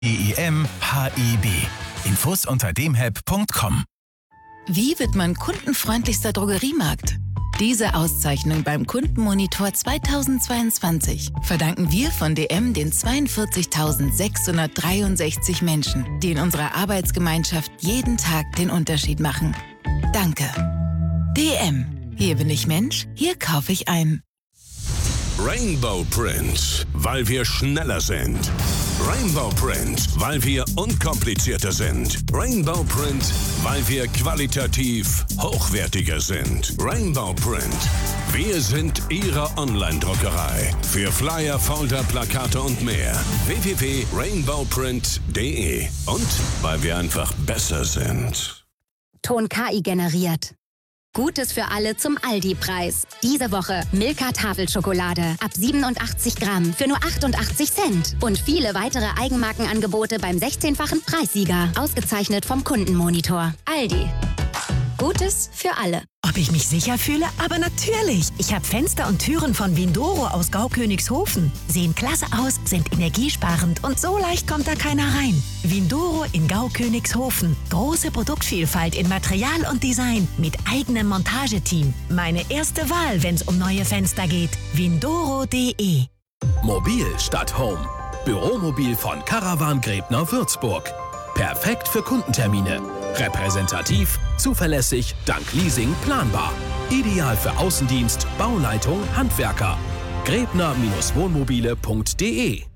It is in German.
DEM-HIB. Infos unter demheb.com. Wie wird man kundenfreundlichster Drogeriemarkt? Diese Auszeichnung beim Kundenmonitor 2022 verdanken wir von DM den 42.663 Menschen, die in unserer Arbeitsgemeinschaft jeden Tag den Unterschied machen. Danke. DM. Hier bin ich Mensch, hier kaufe ich ein. Rainbow Print, weil wir schneller sind. Rainbow Print, weil wir unkomplizierter sind. Rainbow Print, weil wir qualitativ hochwertiger sind. Rainbow Print, wir sind Ihre Online-Druckerei. Für Flyer, Folder, Plakate und mehr. www.rainbowprint.de. Und weil wir einfach besser sind. Ton KI generiert. Gutes für alle zum Aldi-Preis. Diese Woche Milka Tafelschokolade ab 87 Gramm für nur 88 Cent. Und viele weitere Eigenmarkenangebote beim 16-fachen Preissieger. Ausgezeichnet vom Kundenmonitor. Aldi. Gutes für alle. Ob ich mich sicher fühle? Aber natürlich. Ich habe Fenster und Türen von Windoro aus Gaukönigshofen. Sehen klasse aus, sind energiesparend und so leicht kommt da keiner rein. Windoro in Gaukönigshofen. Große Produktvielfalt in Material und Design mit eigenem Montageteam. Meine erste Wahl, wenn es um neue Fenster geht. Windoro.de. Mobil statt Home. Büromobil von Caravan Gräbner Würzburg. Perfekt für Kundentermine. Repräsentativ, zuverlässig, dank Leasing planbar. Ideal für Außendienst, Bauleitung, Handwerker. Gräbner-wohnmobile.de